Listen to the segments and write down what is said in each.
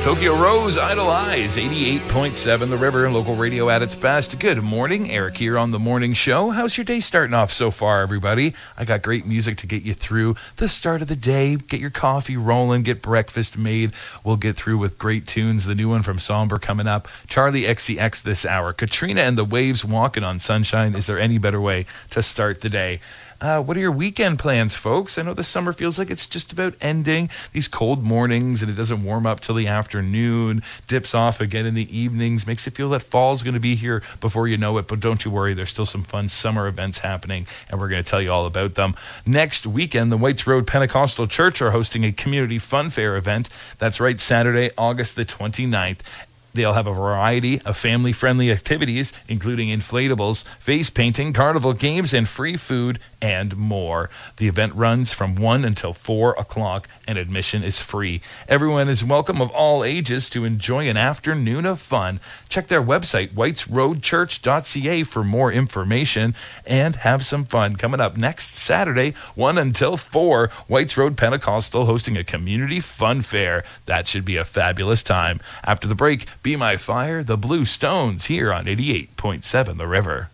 Tokyo Rose, Idolize, 88.7 The River, local radio at its best. Good morning, Eric here on The Morning Show. How's your day starting off so far, everybody? I got great music to get you through the start of the day. Get your coffee rolling, get breakfast made. We'll get through with great tunes. The new one from Somber coming up. Charlie XCX this hour. Katrina and the Waves, Walking on Sunshine. Is there any better way to start the day? What are your weekend plans, folks? I know the summer feels like it's just about ending. These cold mornings, and it doesn't warm up till the afternoon, dips off again in the evenings, makes it feel that fall's going to be here before you know it. But don't you worry, there's still some fun summer events happening, and we're going to tell you all about them. Next weekend, the Whites Road Pentecostal Church are hosting a community fun fair event. That's right, Saturday, August the 29th. They'll have a variety of family-friendly activities, including inflatables, face painting, carnival games, and free food, and more. The event runs from 1 until 4 o'clock, and admission is free. Everyone is welcome of all ages to enjoy an afternoon of fun. Check their website, whitesroadchurch.ca, for more information, and have some fun. Coming up next Saturday, 1 until 4, Whites Road Pentecostal hosting a community fun fair. That should be a fabulous time. After the break, Be My Fire, the Blue Stones, here on 88.7 The River.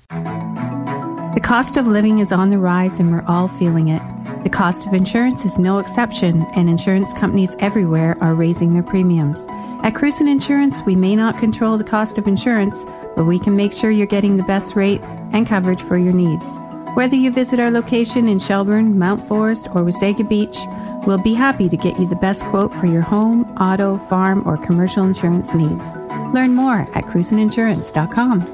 The cost of living is on the rise, and we're all feeling it. The cost of insurance is no exception, and insurance companies everywhere are raising their premiums. At Cruson Insurance, we may not control the cost of insurance, but we can make sure you're getting the best rate and coverage for your needs. Whether you visit our location in Shelburne, Mount Forest, or Wasaga Beach, we'll be happy to get you the best quote for your home, auto, farm, or commercial insurance needs. Learn more at crusoninsurance.com.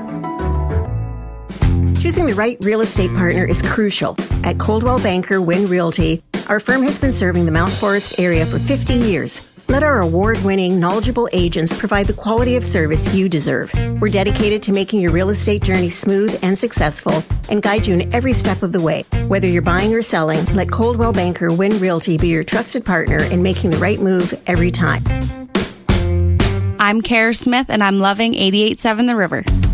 Choosing the right real estate partner is crucial. At Coldwell Banker Wynn Realty, our firm has been serving the Mount Forest area for 50 years. Let our award-winning, knowledgeable agents provide the quality of service you deserve. We're dedicated to making your real estate journey smooth and successful and guide you in every step of the way. Whether you're buying or selling, let Coldwell Banker Wynn Realty be your trusted partner in making the right move every time. I'm Kara Smith, and I'm loving 88.7 The River.